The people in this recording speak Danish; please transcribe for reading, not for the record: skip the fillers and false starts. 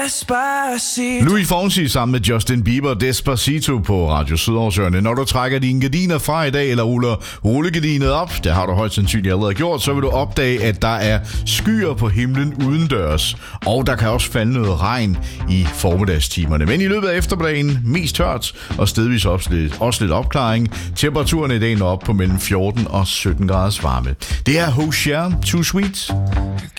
Despacito. Louis Fonsi sammen med Justin Bieber, Despacito på Radio Sydhavsørene. Når du trækker dine gardiner fra i dag, eller ruller rullegardinet op, det har du højst sandsynligt allerede gjort, så vil du opdage, at der er skyer på himlen udendørs. Og der kan også falde noget regn i formiddagstimerne. Men i løbet af eftermiddagen mest tørt og stedvis også lidt opklaring. Temperaturen i dag når op på mellem 14 og 17 graders varme. Det er Hozier, Too Sweet.